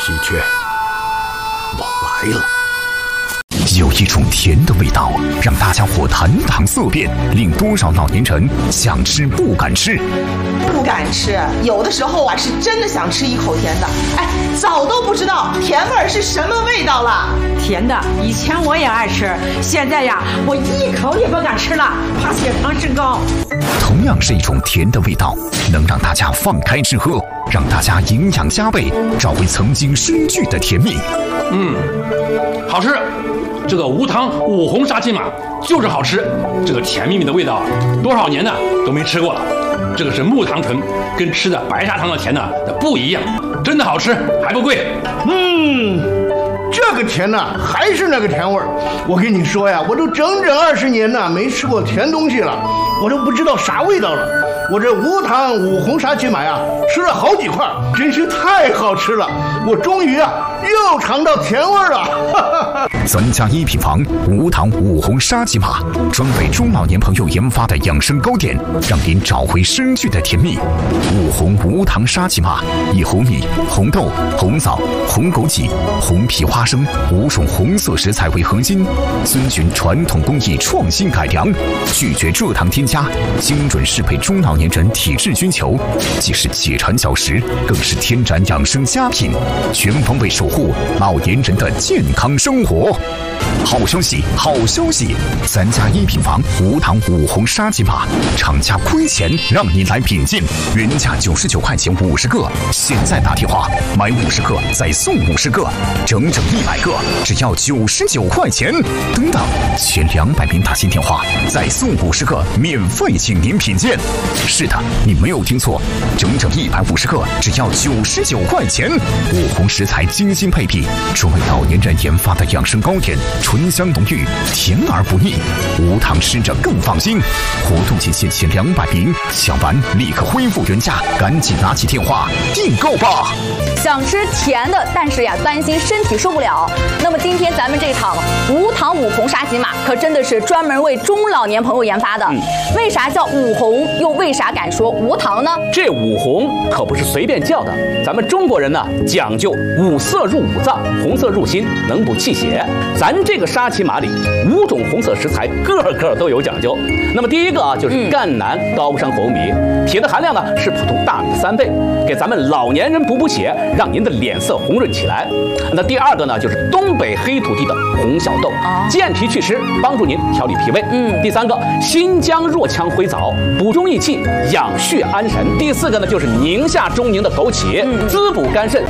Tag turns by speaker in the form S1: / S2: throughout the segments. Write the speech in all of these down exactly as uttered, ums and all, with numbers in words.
S1: 喜鹊，我来了。
S2: 有一种甜的味道，让大家伙谈谈色变，令多少老年人想吃不敢吃。
S3: 不敢吃，有的时候啊是真的想吃一口甜的，哎，早都不知道甜味是什么味道了。
S4: 甜的以前我也爱吃，现在呀我一口也不敢吃了，怕血糖升高。
S2: 同样是一种甜的味道，能让大家放开吃喝，让大家营养加倍，找回曾经深具的甜蜜。
S5: 嗯，好吃。这个无糖五红沙琪玛就是好吃，这个甜蜜蜜的味道，多少年呢都没吃过了。这个是木糖醇，跟吃的白砂糖的甜呢不一样，真的好吃，还不贵。
S6: 嗯，这个甜呢还是那个甜味儿。我跟你说呀，我都整整二十年呢没吃过甜东西了，我都不知道啥味道了。我这无糖五红沙琪玛呀，吃了好几块，真是太好吃了。我终于啊又尝到甜味儿了。
S2: 咱家一品房无糖五红沙琪玛，专为中老年朋友研发的养生糕点，让您找回深具的甜蜜。五红无糖沙琪玛以红米、红豆、红枣、红枸杞、红皮花生五种红色食材为核心，遵循传统工艺创新改良，拒绝蔗糖添加，精准适配中老年人体质需求，既是解馋小食，更是天然养生佳品，全方位守护老年人的健康生活。好消息，好消息！咱家一品房无糖五红沙琪玛，厂家亏钱让你来品鉴，原价九十九块钱五十个，现在打电话买五十个再送五十个，整整一百个，只要九十九块钱。等等，前两百名打进电话再送五十个，免费请您品鉴。是的，你没有听错，整整一百五十个，只要九十九块钱。五红食材精心配比，专为老年人研发的养生糕点，醇香浓郁，甜而不腻，无糖吃着更放心。活动期限前两百名，抢完立刻恢复原价，赶紧拿起电话订购吧。
S7: 想吃甜的，但是呀担心身体受不了，那么今天咱们这场无糖五红沙琪玛可真的是专门为中老年朋友研发的。嗯、为啥叫五红，又为啥敢说无糖呢？
S8: 这五红可不是随便叫的，咱们中国人呢讲究五色入五脏，红色入心，能补气血。咱这个沙琪玛里五种红色食材个个都有讲究。那么第一个啊就是赣南高山红米，铁的含量呢是普通大米的三倍，给咱们老年人补补血，让您的脸色红润起来。那第二个呢就是东北黑土地的红小豆，健脾祛湿，帮助您调理脾胃。嗯，第三个新疆若羌灰枣，补中益气，养血安神。第四个呢就是宁夏中宁的枸杞，嗯、滋补肝肾。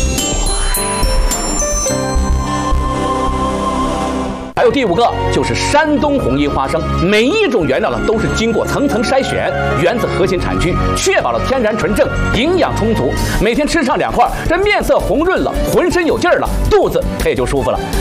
S8: 还有第五个就是山东红衣花生，每一种原料呢都是经过层层筛选，源自核心产区，确保了天然纯正，营养充足。每天吃上两块，这面色红润了，浑身有劲儿了，肚子它也就舒服了。